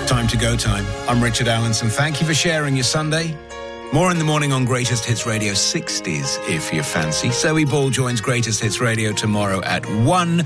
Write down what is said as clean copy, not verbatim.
Time to go time. I'm Richard Allenson. Thank you for sharing your Sunday. More in the morning on Greatest Hits Radio 60s, if you fancy. Zoe Ball joins Greatest Hits Radio tomorrow at 1.